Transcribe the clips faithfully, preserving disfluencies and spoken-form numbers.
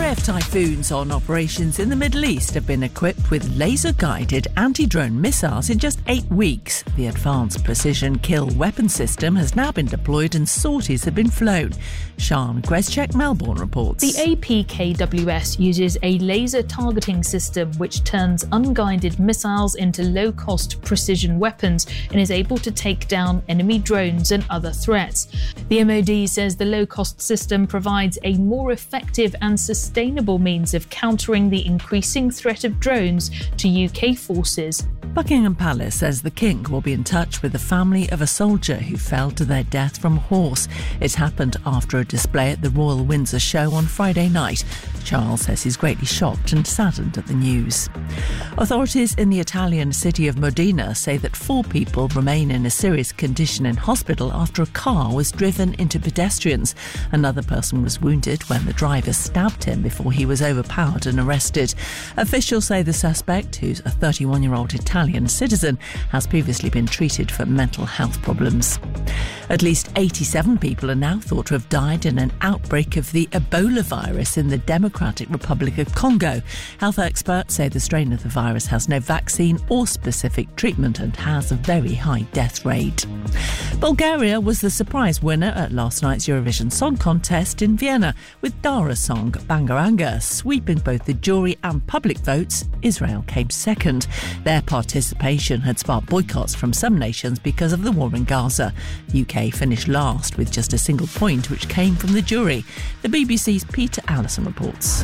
F typhoons on operations in the Middle East have been equipped with laser-guided anti-drone missiles in just eight weeks. The Advanced Precision Kill Weapon System has now been deployed and sorties have been flown. Sian Grezchek, Melbourne reports. The A P K W S uses a laser targeting system which turns unguided missiles into low-cost precision weapons and is able to take down enemy drones and other threats. The M O D says the low-cost system provides a more effective and sustainable means of countering the increasing threat of drones to U K forces. Buckingham Palace says the King will be in touch with the family of a soldier who fell to their death from a horse. It happened after a display at the Royal Windsor Show on Friday night. Charles says he's greatly shocked and saddened at the news. Authorities in the Italian city of Modena say that four people remain in a serious condition in hospital after a car was driven into pedestrians. Another person was wounded when the driver stabbed him before he was overpowered and arrested. Officials say the suspect, who's a thirty-one-year-old Italian citizen, has previously been treated for mental health problems. At least eighty-seven people are now thought to have died in an outbreak of the Ebola virus in the Democratic Republic of Congo. Health experts say the strain of the virus has no vaccine or specific treatment and has a very high death rate. Bulgaria was the surprise winner at last night's Eurovision Song Contest in Vienna, with Dara's song Bangaranga sweeping both the jury and public votes. Israel came second. Their participation had sparked boycotts from some nations because of the war in Gaza. The U K finished last with just a single point, which came from the jury. The B B C's Peter Allison reports.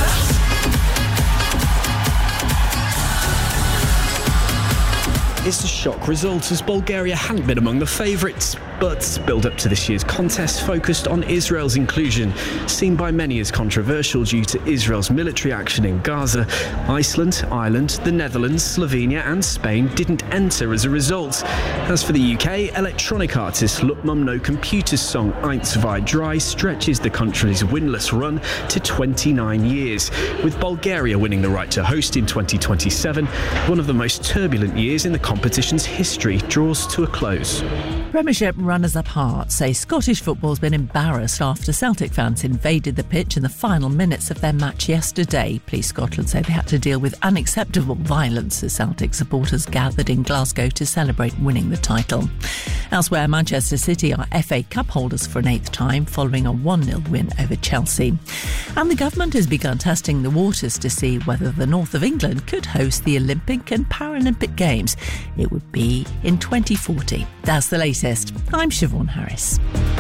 It's a shock result as Bulgaria hadn't been among the favourites. But build-up to this year's contest focused on Israel's inclusion, seen by many as controversial due to Israel's military action in Gaza. Iceland, Ireland, the Netherlands, Slovenia and Spain didn't enter as a result. As for the U K, electronic artist Look Mum No Computer's song Eins Zwei Drei stretches the country's winless run to twenty-nine years, with Bulgaria winning the right to host in twenty twenty-seven. One of the most turbulent years in the competition's history draws to a close. Premiership runners-up Hearts say Scottish football's been embarrassed after Celtic fans invaded the pitch in the final minutes of their match yesterday. Police Scotland say they had to deal with unacceptable violence as Celtic supporters gathered in Glasgow to celebrate winning the title. Elsewhere, Manchester City are F A Cup holders for an eighth time following a one nil win over Chelsea. And the government has begun testing the waters to see whether the north of England could host the Olympic and Paralympic Games. It would be in twenty forty. That's the latest. I'm Siobhan Harris.